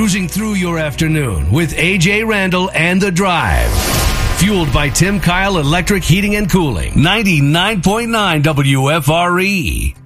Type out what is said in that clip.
cruising through your afternoon with AJ Randall and The Drive. Fueled by Tim Kyle Electric Heating and Cooling. 99.9 WFRE.